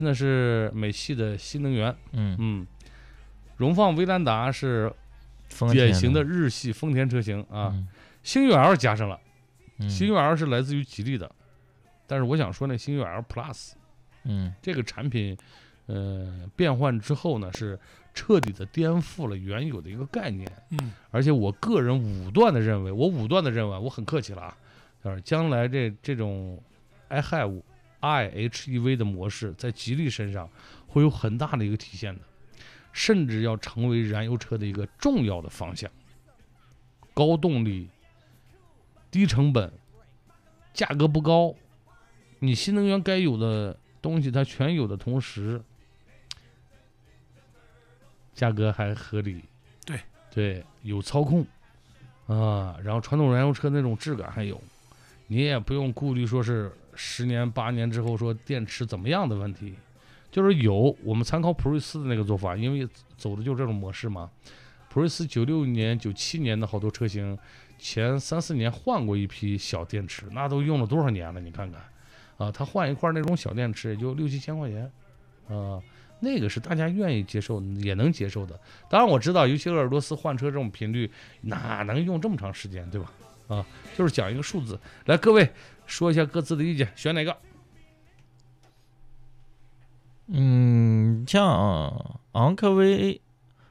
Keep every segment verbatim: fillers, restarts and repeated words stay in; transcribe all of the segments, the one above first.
那是美系的新能源， 嗯嗯，荣放威兰达是典型的日系丰田车型啊， 嗯、 星越 L 加上了， 嗯、 星越 L 是来自于吉利的，但是我想说那星越 L Plus， 嗯， 这个产品，呃，变换之后呢，是彻底的颠覆了原有的一个概念， 嗯， 而且我个人武断的认为，我武断的认为，我很客气了啊，就是将来这这种 i have I H E V 的模式在吉利身上会有很大的一个体现的，甚至要成为燃油车的一个重要的方向。高动力、低成本、价格不高，你新能源该有的东西它全有的同时，价格还合理， 对对，有操控啊，然后传统燃油车那种质感还有，你也不用顾虑说是十年八年之后说电池怎么样的问题，就是有我们参考普锐斯的那个做法，因为走的就是这种模式嘛。普锐斯九六年、九七年的好多车型，前三四年换过一批小电池，那都用了多少年了？你看看，啊，他换一块那种小电池也就六七千块钱，啊，那个是大家愿意接受也能接受的。当然我知道，尤其鄂尔多斯换车这种频率，哪能用这么长时间，对吧？啊，就是讲一个数字。来，各位说一下各自的意见，选哪个？ 嗯，像昂科威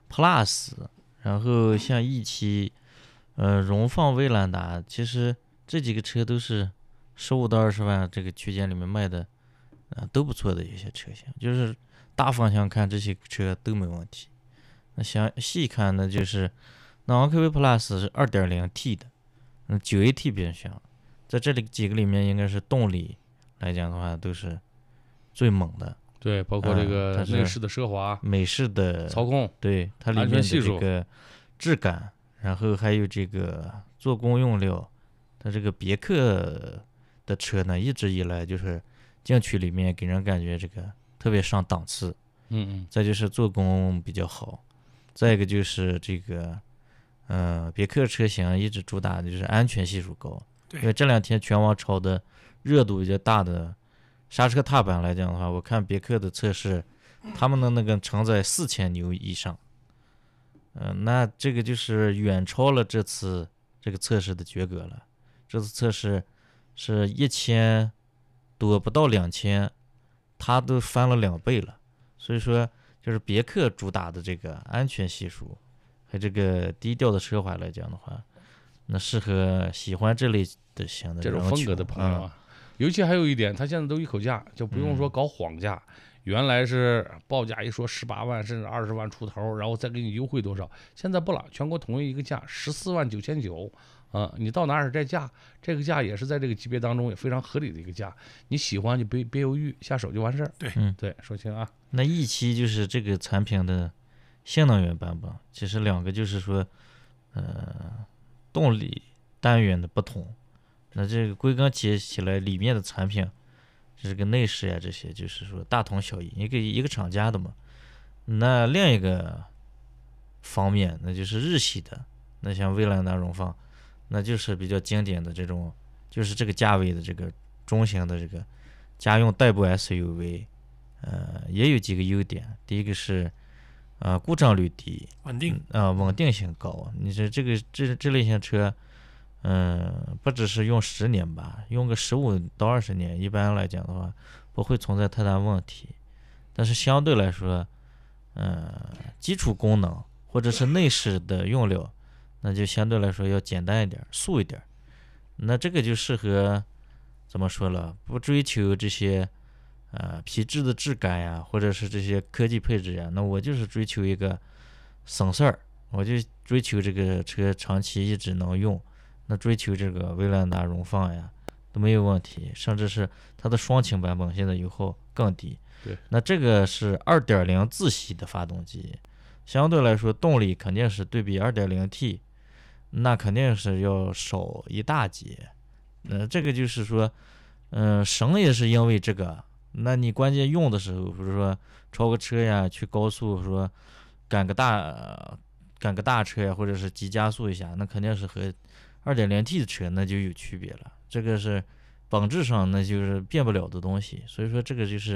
Plus， 然后像 E 七，呃，荣放威兰达，其实这几个车都是十五到二十万这个区间里面卖的，啊、呃，都不错的一些车型。就是大方向看，这些车都没问题。那详细看呢，就是那昂科威 Plus 是 二点零 T 的，嗯 ，九 A T 变速箱，在这里几个里面应该是动力来讲的话都是最猛的。 对，包括这个内饰的奢华、 嗯、美式的操控， 对它里面的这个质感，然后还有这个做工用料，它这个别克的车呢，一直以来就是进去里面给人感觉这个特别上档次， 嗯嗯， 再就是做工比较好，再一个就是这个，呃，别克车型一直主打的就是安全系数高，因为这两天全网炒的热度比较大的刹车踏板来讲的话，我看别克的测试，他们的那个承载四千牛以上，嗯、呃，那这个就是远超了这次这个测试的绝格了。这次测试是一千多，不到两千，它都翻了两倍了。所以说，就是别克主打的这个安全系数和这个低调的奢华来讲的话，那适合喜欢这类的型的这种风格的朋友啊。嗯，尤其还有一点，他现在都一口价，就不用说搞晃价。嗯、原来是报价一说十八万甚至二十万出头，然后再给你优惠多少。现在不了，全国统一一个价，十四万九千九。啊，你到哪儿这价，这个价也是在这个级别当中也非常合理的一个价。你喜欢就别别犹豫，下手就完事儿。 对， 嗯， 对，说清啊。 那 E 七就是这个产品的新能源版本，其实两个就是说，呃，动力单元的不同。那这个归根结起来，里面的产品，这个内饰呀这些，就是说大同小异，一个一个厂家的嘛。那另一个方面，那就是日系的，那像威兰达荣放，那就是比较经典的这种，就是这个价位的这个中型的这个家用代步 S U V， 呃，也有几个优点。第一个是，呃，故障率低， 稳定， 啊、呃，稳定性高。你说这个这这类型车。嗯，不只是用十年吧，用个十五到二十年，一般来讲的话，不会存在太大问题。但是相对来说，嗯，基础功能或者是内饰的用料，那就相对来说要简单一点，素一点。那这个就适合怎么说了？不追求这些呃皮质的质感呀，或者是这些科技配置呀，那我就是追求一个省事儿，我就追求这个车长期一直能用。那追求这个威兰达荣放呀都没有问题，甚至是它的双擎版本现在油耗更低。 对， 那这个是 二点零 自吸的发动机，相对来说动力肯定是对比 二点零 T， 那肯定是要少一大截。呃，这个就是说，嗯、呃，省也是因为这个。那你关键用的时候，比如说超个车呀，去高速说赶个大、呃、赶个大车呀，或者是急加速一下，那肯定是和二点零 T 的车那就有区别了，这个是本质上那就是变不了的东西，所以说这个就是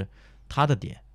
它的点。